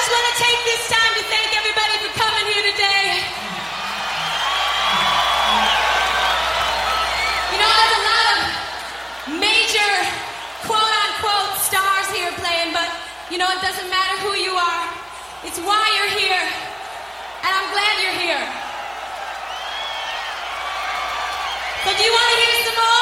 just want to take this time to thank everybody for coming here today. You know, there's a lot of major, quote-unquote, stars here playing, but, you know, it doesn't matter who you are. It's why you're here, and I'm glad you're here. So do you want to hear some more?